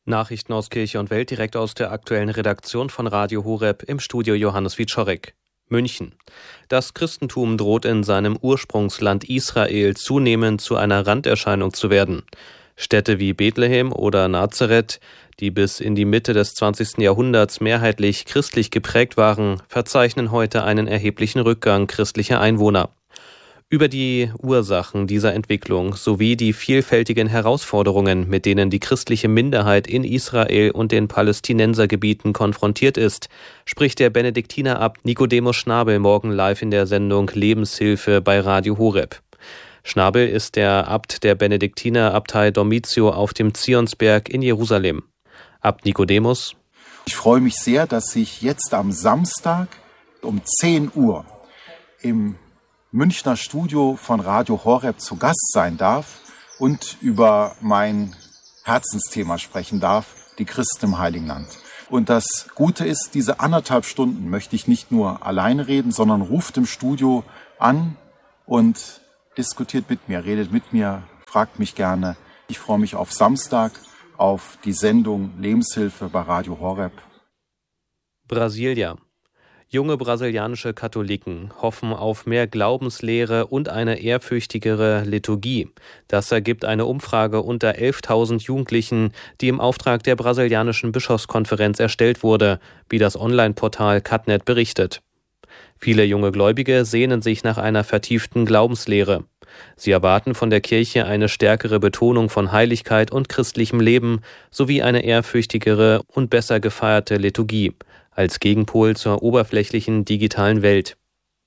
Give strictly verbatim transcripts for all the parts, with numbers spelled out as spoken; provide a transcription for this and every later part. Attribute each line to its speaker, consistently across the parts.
Speaker 1: Nachrichten aus Kirche und Welt direkt aus der aktuellen Redaktion von Radio Horeb, im Studio Johannes Wieczorek. München. Das Christentum droht in seinem Ursprungsland Israel zunehmend zu einer Randerscheinung zu werden. Städte wie Bethlehem oder Nazareth, die bis in die Mitte des zwanzigsten Jahrhunderts mehrheitlich christlich geprägt waren, verzeichnen heute einen erheblichen Rückgang christlicher Einwohner. Über die Ursachen dieser Entwicklung sowie die vielfältigen Herausforderungen, mit denen die christliche Minderheit in Israel und den Palästinensergebieten konfrontiert ist, spricht der Benediktiner-Abt Nicodemus Schnabel morgen live in der Sendung Lebenshilfe bei Radio Horeb. Schnabel ist der Abt der Benediktinerabtei Dormitio auf dem Zionsberg in Jerusalem. Abt Nicodemus:
Speaker 2: Ich freue mich sehr, dass ich jetzt am Samstag um zehn Uhr im Münchner Studio von Radio Horeb zu Gast sein darf und über mein Herzensthema sprechen darf, die Christen im Heiligen Land. Und das Gute ist, diese anderthalb Stunden möchte ich nicht nur alleine reden, sondern ruft im Studio an und diskutiert mit mir, redet mit mir, fragt mich gerne. Ich freue mich auf Samstag, auf die Sendung Lebenshilfe bei Radio Horeb.
Speaker 1: Brasilia. Junge brasilianische Katholiken hoffen auf mehr Glaubenslehre und eine ehrfürchtigere Liturgie. Das ergibt eine Umfrage unter elftausend Jugendlichen, die im Auftrag der brasilianischen Bischofskonferenz erstellt wurde, wie das Online-Portal Catnet berichtet. Viele junge Gläubige sehnen sich nach einer vertieften Glaubenslehre. Sie erwarten von der Kirche eine stärkere Betonung von Heiligkeit und christlichem Leben sowie eine ehrfürchtigere und besser gefeierte Liturgie als Gegenpol zur oberflächlichen digitalen Welt.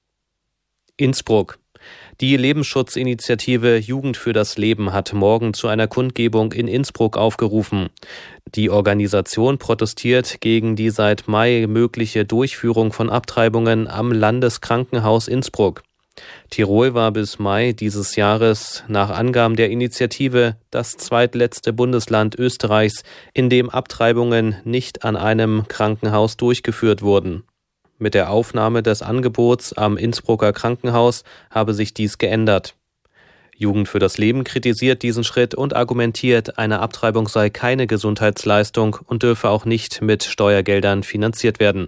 Speaker 1: Innsbruck. Die Lebensschutzinitiative Jugend für das Leben hat morgen zu einer Kundgebung in Innsbruck aufgerufen. Die Organisation protestiert gegen die seit Mai mögliche Durchführung von Abtreibungen am Landeskrankenhaus Innsbruck. Tirol war bis Mai dieses Jahres nach Angaben der Initiative das zweitletzte Bundesland Österreichs, in dem Abtreibungen nicht an einem Krankenhaus durchgeführt wurden. Mit der Aufnahme des Angebots am Innsbrucker Krankenhaus habe sich dies geändert. Jugend für das Leben kritisiert diesen Schritt und argumentiert, eine Abtreibung sei keine Gesundheitsleistung und dürfe auch nicht mit Steuergeldern finanziert werden.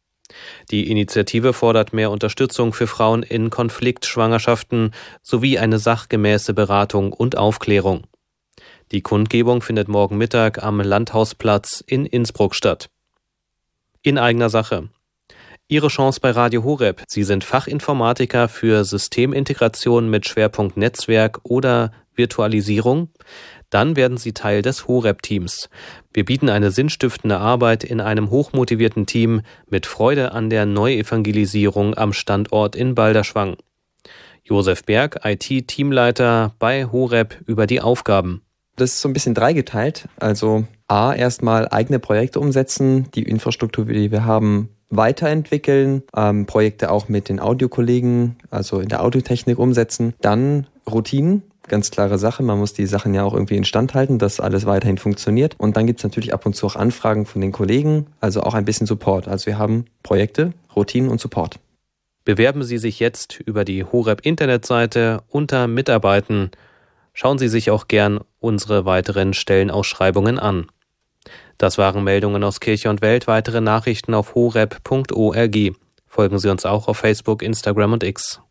Speaker 1: Die Initiative fordert mehr Unterstützung für Frauen in Konfliktschwangerschaften sowie eine sachgemäße Beratung und Aufklärung. Die Kundgebung findet morgen Mittag am Landhausplatz in Innsbruck statt. In eigener Sache. Ihre Chance bei Radio Horeb. Sie sind Fachinformatiker für Systemintegration mit Schwerpunkt Netzwerk oder Virtualisierung. Dann werden Sie Teil des Horeb-Teams. Wir bieten eine sinnstiftende Arbeit in einem hochmotivierten Team mit Freude an der Neuevangelisierung am Standort in Balderschwang. Josef Berg, I T-Teamleiter bei Horeb, über die Aufgaben.
Speaker 3: Das ist so ein bisschen dreigeteilt. Also A, erstmal eigene Projekte umsetzen, die Infrastruktur, die wir haben, weiterentwickeln, ähm, Projekte auch mit den Audiokollegen, also in der Audiotechnik umsetzen. Dann Routinen. Ganz klare Sache, man muss die Sachen ja auch irgendwie instand halten, dass alles weiterhin funktioniert. Und dann gibt es natürlich ab und zu auch Anfragen von den Kollegen, also auch ein bisschen Support. Also wir haben Projekte, Routinen und Support.
Speaker 1: Bewerben Sie sich jetzt über die Horeb-Internetseite unter Mitarbeiten. Schauen Sie sich auch gern unsere weiteren Stellenausschreibungen an. Das waren Meldungen aus Kirche und Welt. Weitere Nachrichten auf horeb punkt org. Folgen Sie uns auch auf Facebook, Instagram und X.